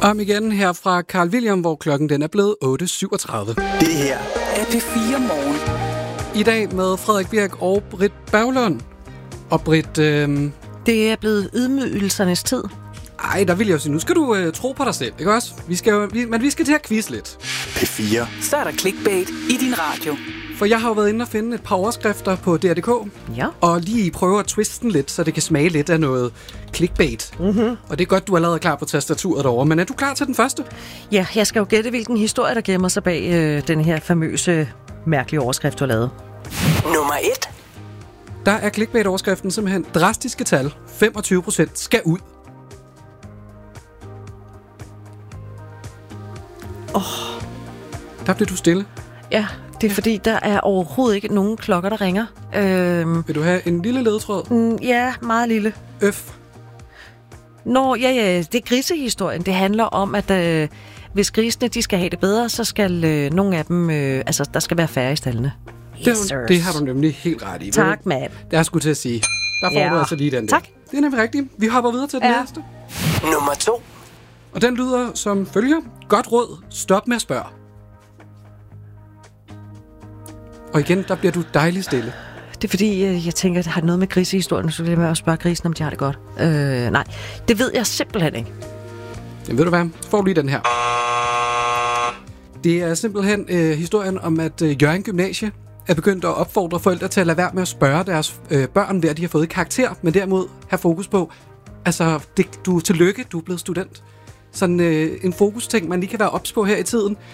Om igen her fra Carl William, hvor klokken den er blevet 8.37. Det her er P4 Morgen. I dag med Frederik Birk og Britt Berglund. Og Britt... Det er blevet ydmygelsernes tid. Ej, der vil jeg jo sige, nu skal du tro på dig selv, ikke også? Vi skal til at quizze lidt. P4. Så er der clickbait i din radio. For jeg har jo været inde og finde et par overskrifter på DR.dk. Ja. Og lige prøve at twiste den lidt, så det kan smage lidt af noget clickbait. Mm-hmm. Og det er godt, du er allerede klar på tastaturet derovre. Men er du klar til den første? Ja, jeg skal jo gætte, hvilken historie, der gemmer sig bag den her famøse, mærkelige overskrift, du har lavet. Nummer 1. Der er clickbait-overskriften simpelthen drastiske tal. 25% skal ud. Der blev du stille. Ja, det er fordi, der er overhovedet ikke nogen klokker, der ringer. Vil du have en lille ledetråd? Ja, meget lille. Øf. Ja, det er grisehistorien. Det handler om, at hvis grisene de skal have det bedre, så skal nogle af dem, der skal være færre i stallene. Det har du nemlig helt ret i. Tak, mand. Det er sgu til at sige. Der får du altså lige den der. Tak. Det er nemlig rigtigt. Vi hopper videre til den næste. Nummer 2. Og den lyder som følger. Godt råd. Stop med at spørge. Og igen, der bliver du dejligt stille. Det er fordi, jeg tænker, at det har noget med grisehistorien, så vil jeg med spørge grisen, om de har det godt. Nej, det ved jeg simpelthen ikke. Jamen ved du hvad? Så får du lige den her. Det er simpelthen historien om, at Hjørring Gymnasie er begyndt at opfordre forældre til at lade være med at spørge deres børn, ved at de har fået karakter, men derimod have fokus på, altså, tillykke, du er blevet student. Sådan en fokusting, man lige kan være ops på her i tiden.